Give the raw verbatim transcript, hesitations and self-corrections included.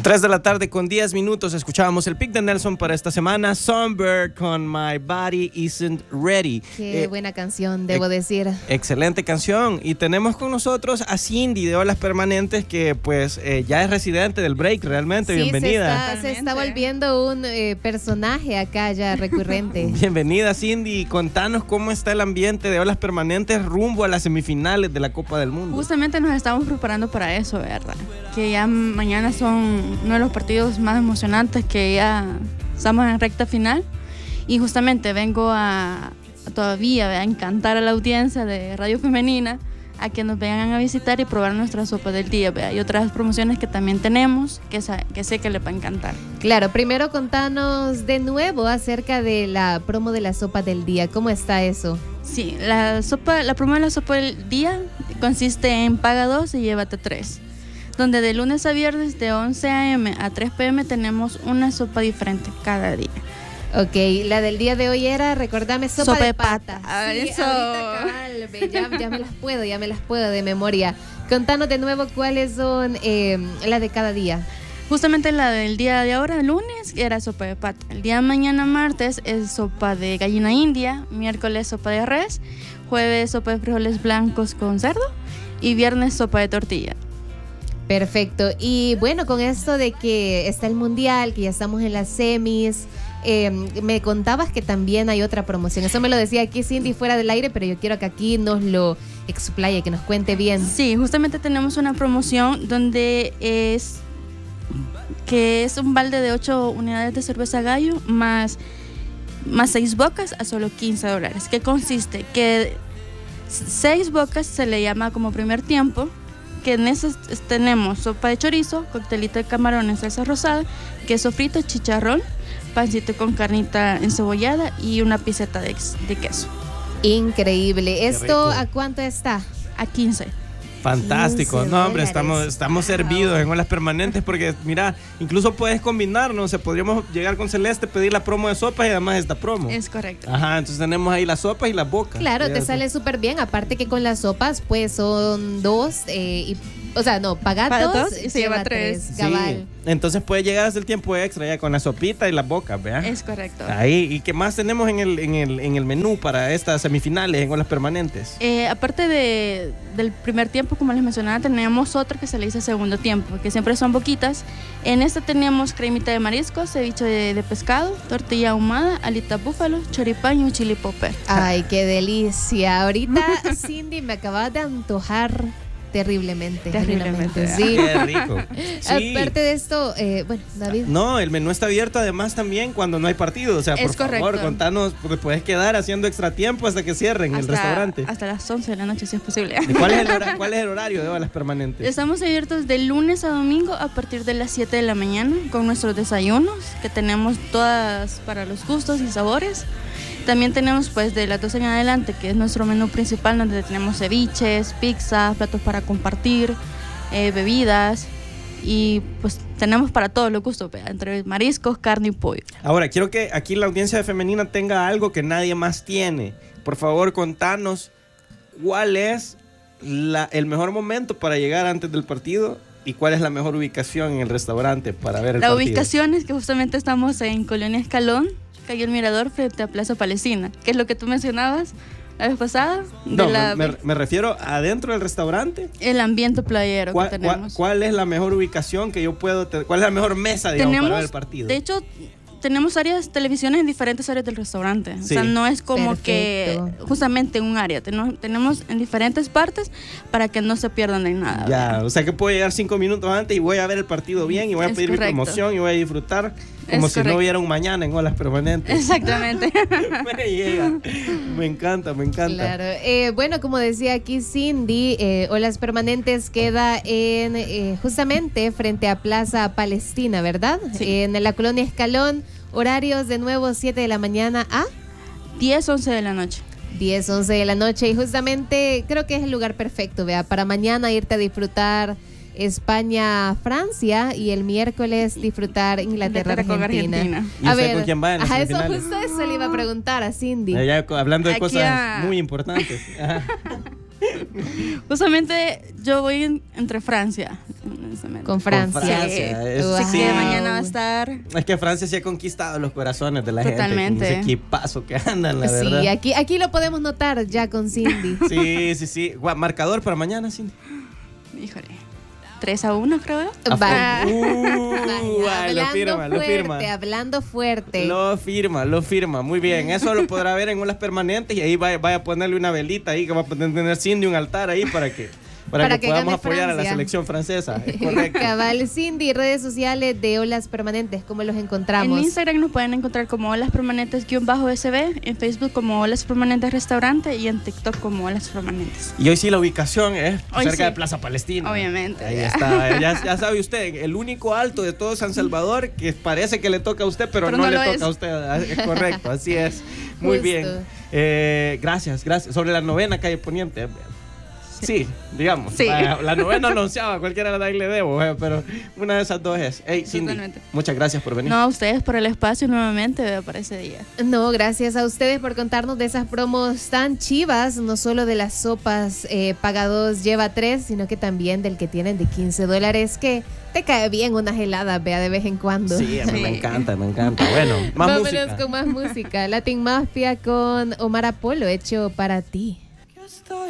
tres de la tarde con diez minutos. Escuchábamos el pick de Nelson para esta semana. Songbird con My Body Isn't Ready. Qué eh, buena canción, debo ex- decir. Excelente canción. Y tenemos con nosotros a Cindy de Olas Permanentes, que pues eh, ya es residente del break realmente. Sí, bienvenida. Se está, se está volviendo un eh, personaje acá ya recurrente. Bienvenida, Cindy. Contanos cómo está el ambiente de Olas Permanentes rumbo a las semifinales de la Copa del Mundo. Justamente nos estamos preparando para eso, ¿verdad? Que ya mañana son uno de los partidos más emocionantes, que ya estamos en recta final, y justamente vengo a, a todavía a encantar a la audiencia de Radio Femenina a que nos vengan a visitar y probar nuestra sopa del día, ¿verdad? Y otras promociones que también tenemos que, que sé que les va a encantar. Claro, primero contanos de nuevo acerca de la promo de la sopa del día. ¿Cómo está eso? Sí, la sopa, la promo de la sopa del día consiste en paga dos y llévate tres, donde de lunes a viernes de once a eme a tres pe eme tenemos una sopa diferente cada día. Ok, la del día de hoy era, recordame, sopa, sopa de, de pata. pata. Sí, eso. Ahorita, ya, ya me las puedo, ya me las puedo de memoria. Contanos de nuevo cuáles son eh, la de cada día. Justamente la del día de ahora, lunes, era sopa de pata. El día de mañana, martes, es sopa de gallina india. Miércoles, sopa de res. Jueves, sopa de frijoles blancos con cerdo. Y viernes, sopa de tortilla. Perfecto. Y bueno, con esto de que está el mundial, que ya estamos en las semis, eh, me contabas que también hay otra promoción. Eso me lo decía aquí Cindy fuera del aire, pero yo quiero que aquí nos lo explaye, que nos cuente bien. Sí, justamente tenemos una promoción donde es que es un balde de ocho unidades de cerveza Gallo más, más seis bocas a solo quince dólares. ¿Qué consiste? Que seis bocas se le llama como primer tiempo, que en esas tenemos sopa de chorizo, coctelito de camarón en salsa rosada, queso frito, chicharrón, pancito con carnita encebollada y una pieceta de, de queso. Increíble. ¿Esto a cuánto está? A quince. Fantástico, no hombre, estamos, estamos servidos en Olas Permanentes, porque mira, incluso puedes combinarnos, o sea, podríamos llegar con Celeste, pedir la promo de sopas y además esta promo. Es correcto. Ajá, entonces tenemos ahí las sopas y las bocas. Claro, te sale súper bien, aparte que con las sopas pues son dos, eh, y, o sea, no, paga dos, dos y se lleva tres. Sí. Entonces puede llegar hasta el tiempo extra ya con la sopita y las bocas, ¿verdad? Es correcto. Ahí, ¿y qué más tenemos en el, en el, en el menú para estas semifinales en Olas Permanentes? Eh, aparte de, del primer tiempo, como les mencionaba, tenemos otro que se le dice segundo tiempo, que siempre son boquitas. En este tenemos cremita de mariscos, ceviche de, de pescado, tortilla ahumada, alita búfalo, choripán y un chili popper. Ay, qué delicia. Ahorita, Cindy, me acabas de antojar terriblemente. Terriblemente. Sí. Qué rico. Sí. Aparte de esto, eh, bueno, David. No, el menú está abierto además también cuando no hay partido. O sea, por es favor, correcto. contanos, porque puedes quedar haciendo extra tiempo hasta que cierren hasta, el restaurante. Hasta las once de la noche, si es posible. ¿Y cuál es el hora, cuál es el horario de Olas Permanentes? Estamos abiertos de lunes a domingo a partir de las siete de la mañana con nuestros desayunos, que tenemos todas para los gustos y sabores. También tenemos pues de las doce en adelante, que es nuestro menú principal, donde tenemos ceviches, pizzas, platos para compartir, eh, bebidas, y pues tenemos para todos los gustos, entre mariscos, carne y pollo. Ahora, quiero que aquí la audiencia femenina tenga algo que nadie más tiene. Por favor, contanos cuál es la, el mejor momento para llegar antes del partido y cuál es la mejor ubicación en el restaurante para ver el la partido. La ubicación es que justamente estamos en Colonia Escalón, calle El Mirador, frente a Plaza Palestina, que es lo que tú mencionabas la vez pasada. No, de la, me, me refiero adentro del restaurante. El ambiente playero ¿Cuál, que tenemos. ¿cuál, ¿Cuál es la mejor ubicación que yo puedo tener? ¿Cuál es la mejor mesa, digamos, tenemos, para ver el partido? De hecho, tenemos áreas, televisiones en diferentes áreas del restaurante. Sí. O sea, no es como Perfecto. que justamente un área. Tenemos, tenemos en diferentes partes para que no se pierdan de nada. Ya, ¿verdad? O sea que puedo llegar cinco minutos antes y voy a ver el partido bien y voy a es pedir correcto. mi promoción y voy a disfrutar como es si correcto. no hubiera un mañana en Olas Permanentes. Exactamente. me llega. Me encanta, me encanta. Claro. Eh, bueno, como decía aquí Cindy, eh, Olas Permanentes queda en eh, justamente frente a Plaza Palestina, ¿verdad? Sí. En la colonia Escalón. Horarios de nuevo siete de la mañana a diez, once de la noche. diez, once de la noche. Y justamente creo que es el lugar perfecto, vea, para mañana irte a disfrutar España-Francia y el miércoles disfrutar Inglaterra-Argentina. Argentina. ¿Y a usted ver, con quién va en las ajá, eso semifinales? justo eso le iba a preguntar a Cindy. Allá, hablando de Aquí cosas a... muy importantes. Ajá. Justamente yo voy en, entre Francia. honestamente. Con Francia. Con Francia. Es- Wow. Así que mañana va a estar. Es que Francia sí ha conquistado los corazones de la Totalmente. gente. Con ese equipazo que andan, la verdad. Sí, aquí, aquí lo podemos notar ya con Cindy. Sí, sí, sí. Gua- Marcador para mañana, Cindy. Híjole. tres a uno, creo. A Va. fu- Uh, Vaya, ay, lo hablando firma, lo fuerte, firma. hablando fuerte. Lo firma, lo firma. Muy bien. Eso lo podrá ver en olas permanentes y ahí vaya, vaya a ponerle una velita ahí que va a tener Cindy un altar ahí para que, para Para que, que podamos gane apoyar a la Francia. selección francesa. Es correcto. Cabal, Cindy, redes sociales de Olas Permanentes, ¿cómo los encontramos? En Instagram nos pueden encontrar como Olas Permanentes-S B, en Facebook como Olas Permanentes Restaurante y en TikTok como Olas Permanentes. Y hoy sí la ubicación es Hoy cerca sí. de Plaza Palestina. Obviamente. Ahí está. Ya, ya sabe usted, el único alto de todo San Salvador que parece que le toca a usted, pero, Pero no, no le lo toca es. a usted. Es correcto, así es. Muy Justo. bien. Eh, gracias, gracias. Sobre la novena calle Poniente. Sí, digamos. Sí. Vaya, la novena anunciaba, cualquiera de ahí le debo, eh, pero una de esas dos es. Hey, Cindy, Totalmente. muchas gracias por venir. No, a ustedes por el espacio nuevamente eh, para ese día. No, gracias a ustedes por contarnos de esas promos tan chivas, no solo de las sopas eh, paga dos, lleva tres, sino que también del que tienen de quince dólares, que te cae bien unas heladas, vea, de vez en cuando. Sí, a mí Sí. me encanta, me encanta. Bueno, más Vámonos música. con más música. Latin Mafia con Omar Apolo, hecho para ti.